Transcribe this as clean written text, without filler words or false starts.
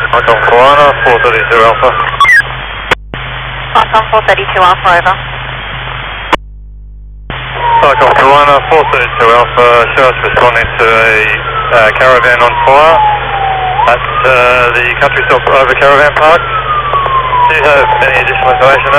Icon Kalana, 432 Alpha. Icon 432 Alpha, over. Icon Kalana, 432 Alpha, show us responding to a caravan on fire at the Country Stop over Caravan Park. Do you have any additional information?